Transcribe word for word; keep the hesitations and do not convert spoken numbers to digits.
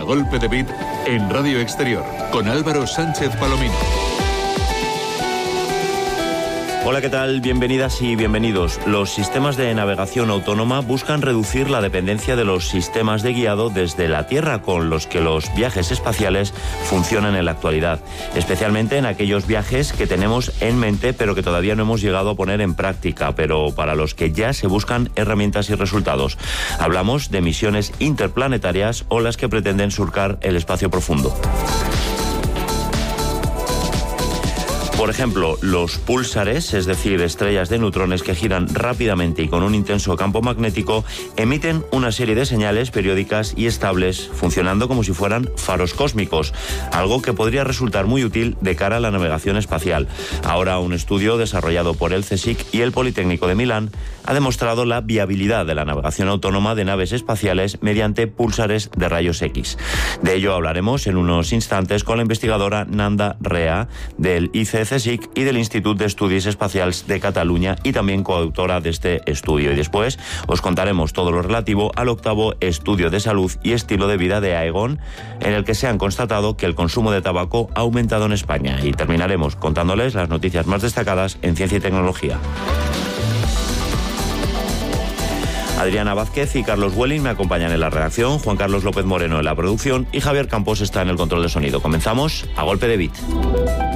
A golpe de beat en Radio Exterior con Álvaro Sánchez Palomino. Hola, ¿qué tal? Bienvenidas y bienvenidos. Los sistemas de navegación autónoma buscan reducir la dependencia de los sistemas de guiado desde la Tierra con los que los viajes espaciales funcionan en la actualidad, especialmente en aquellos viajes que tenemos en mente pero que todavía no hemos llegado a poner en práctica, pero para los que ya se buscan herramientas y resultados. Hablamos de misiones interplanetarias o las que pretenden surcar el espacio profundo. Por ejemplo, los púlsares, es decir, estrellas de neutrones que giran rápidamente y con un intenso campo magnético, emiten una serie de señales periódicas y estables, funcionando como si fueran faros cósmicos, algo que podría resultar muy útil de cara a la navegación espacial. Ahora, un estudio desarrollado por el CSIC y el Politécnico de Milán ha demostrado la viabilidad de la navegación autónoma de naves espaciales mediante púlsares de rayos X. De ello hablaremos en unos instantes con la investigadora Nanda Rea del I C CSIC y del Institut d'Estudis Espacials de Cataluña y también coautora de este estudio. Y después os contaremos todo lo relativo al octavo estudio de salud y estilo de vida de Aegon, en el que se han constatado que el consumo de tabaco ha aumentado en España. Y terminaremos contándoles las noticias más destacadas en ciencia y tecnología. Adriana Vázquez y Carlos Welling me acompañan en la redacción, Juan Carlos López Moreno en la producción y Javier Campos está en el control de sonido. Comenzamos a golpe de beat.